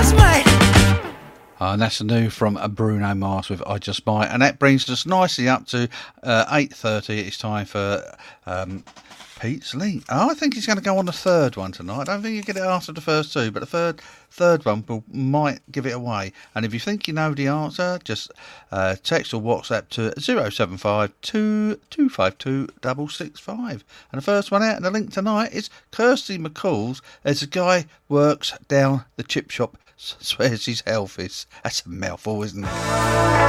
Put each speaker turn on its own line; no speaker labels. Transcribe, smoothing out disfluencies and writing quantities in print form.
And that's the new from Bruno Mars with I Just Might. And that brings us nicely up to 8:30. It's time for Pete's Link. Oh, I think he's going to go on the third one tonight. I don't think you get it after the first two, but the third one might give it away. And if you think you know the answer, just text or WhatsApp to 075 252 665. And the first one out in the link tonight is Kirsty McCall's As a Guy Works Down the Chip Shop, Swears his health is. That's a mouthful, isn't it?